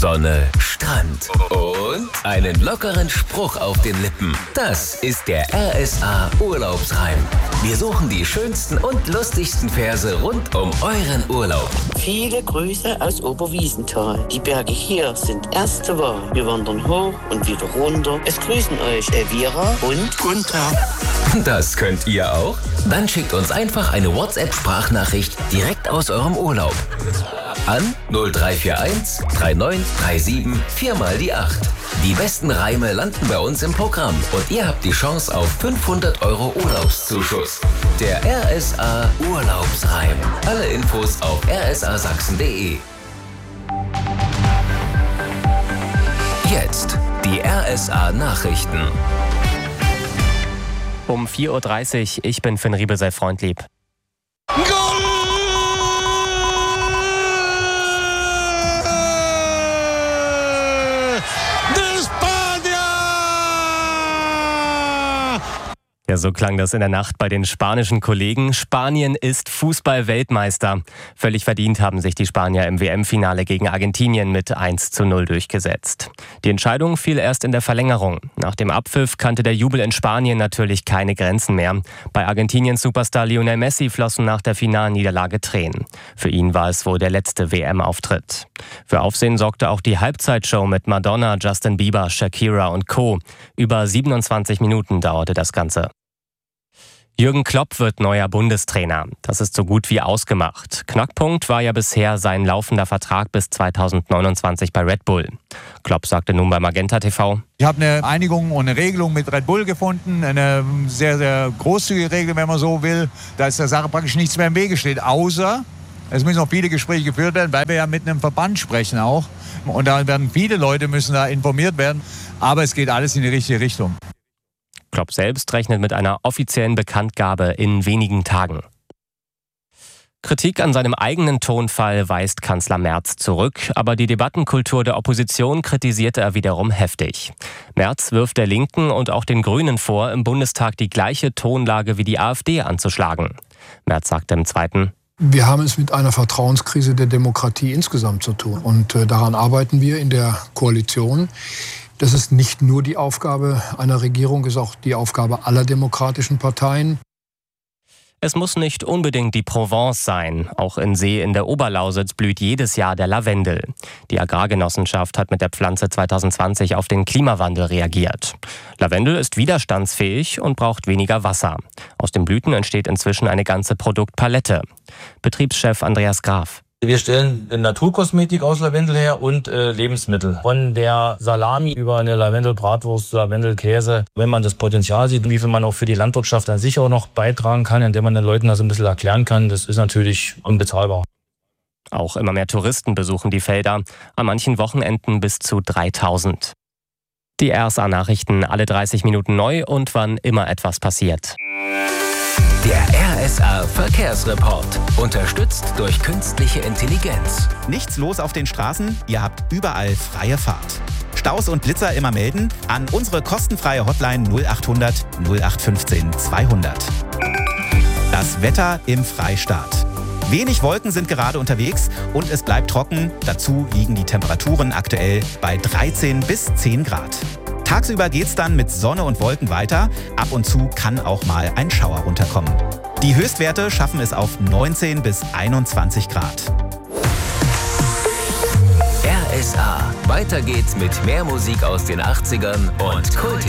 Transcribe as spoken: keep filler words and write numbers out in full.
Sonne, Strand und einen lockeren Spruch auf den Lippen. Das ist der R S A Urlaubsreim. Wir suchen die schönsten und lustigsten Verse rund um euren Urlaub. Viele Grüße aus Oberwiesenthal. Die Berge hier sind erste Wahl. Wir wandern hoch und wieder runter. Es grüßen euch Elvira und Gunther. Das könnt ihr auch? Dann schickt uns einfach eine WhatsApp-Sprachnachricht direkt aus eurem Urlaub. An null drei vier eins drei neun drei sieben vier mal die acht. Die besten Reime landen bei uns im Programm und ihr habt die Chance auf fünfhundert Euro Urlaubszuschuss. Der R S A Urlaubsreim. Alle Infos auf r s a sachsen punkt d e. Jetzt die R S A Nachrichten. Um vier Uhr dreißig, ich bin Finn Riebesell-Freundlieb. Goal! Ja, so klang das in der Nacht bei den spanischen Kollegen. Spanien ist Fußball-Weltmeister. Völlig verdient haben sich die Spanier im W M-Finale gegen Argentinien mit eins zu null durchgesetzt. Die Entscheidung fiel erst in der Verlängerung. Nach dem Abpfiff kannte der Jubel in Spanien natürlich keine Grenzen mehr. Bei Argentiniens Superstar Lionel Messi flossen nach der Finalniederlage Tränen. Für ihn war es wohl der letzte W M-Auftritt. Für Aufsehen sorgte auch die Halbzeitshow mit Madonna, Justin Bieber, Shakira und Co. Über siebenundzwanzig Minuten dauerte das Ganze. Jürgen Klopp wird neuer Bundestrainer. Das ist so gut wie ausgemacht. Knackpunkt war ja bisher sein laufender Vertrag bis zweitausendneunundzwanzig bei Red Bull. Klopp sagte nun bei Magenta T V: Ich habe eine Einigung und eine Regelung mit Red Bull gefunden. Eine sehr, sehr großzügige Regel, wenn man so will. Da ist der Sache praktisch nichts mehr im Wege steht. Außer, es müssen noch viele Gespräche geführt werden, weil wir ja mit einem Verband sprechen auch. Und da werden viele Leute müssen da informiert werden. Aber es geht alles in die richtige Richtung. Klopp selbst rechnet mit einer offiziellen Bekanntgabe in wenigen Tagen. Kritik an seinem eigenen Tonfall weist Kanzler Merz zurück, aber die Debattenkultur der Opposition kritisierte er wiederum heftig. Merz wirft der Linken und auch den Grünen vor, im Bundestag die gleiche Tonlage wie die AfD anzuschlagen. Merz sagte im Zweiten: Wir haben es mit einer Vertrauenskrise der Demokratie insgesamt zu tun. Und äh, daran arbeiten wir in der Koalition. Das ist nicht nur die Aufgabe einer Regierung, es ist auch die Aufgabe aller demokratischen Parteien. Es muss nicht unbedingt die Provence sein. Auch in See in der Oberlausitz blüht jedes Jahr der Lavendel. Die Agrargenossenschaft hat mit der Pflanze zweitausendzwanzig auf den Klimawandel reagiert. Lavendel ist widerstandsfähig und braucht weniger Wasser. Aus den Blüten entsteht inzwischen eine ganze Produktpalette. Betriebschef Andreas Graf: Wir stellen Naturkosmetik aus Lavendel her und äh, Lebensmittel. Von der Salami über eine Lavendelbratwurst, Lavendelkäse. Wenn man das Potenzial sieht, wie viel man auch für die Landwirtschaft dann sicher auch noch beitragen kann, indem man den Leuten das ein bisschen erklären kann, das ist natürlich unbezahlbar. Auch immer mehr Touristen besuchen die Felder. An manchen Wochenenden bis zu dreitausend. Die R S A-Nachrichten alle dreißig Minuten neu und wann immer etwas passiert. Der R S A Verkehrsreport. Unterstützt durch künstliche Intelligenz. Nichts los auf den Straßen? Ihr habt überall freie Fahrt. Staus und Blitzer immer melden an unsere kostenfreie Hotline null achthundert null acht fünfzehn zweihundert. Das Wetter im Freistaat. Wenig Wolken sind gerade unterwegs und es bleibt trocken. Dazu liegen die Temperaturen aktuell bei dreizehn bis zehn Grad. Tagsüber geht's dann mit Sonne und Wolken weiter. Ab und zu kann auch mal ein Schauer runterkommen. Die Höchstwerte schaffen es auf neunzehn bis einundzwanzig Grad. R S A. Weiter geht's mit mehr Musik aus den achtzigern und Kult.